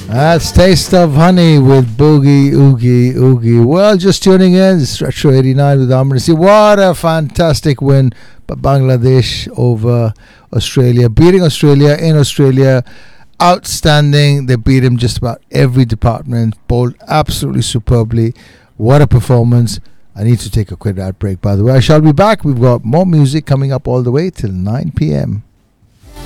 That's Taste of Honey with Boogie Oogie Oogie. Well, just tuning in, it's Retro 89 with Amnesty. What a fantastic win by Bangladesh over Australia. Beating Australia in Australia. Outstanding. They beat him just about every department. Bowled absolutely superbly. What a performance. I need to take a quick ad break, by the way. I shall be back. We've got more music coming up all the way till 9 p.m.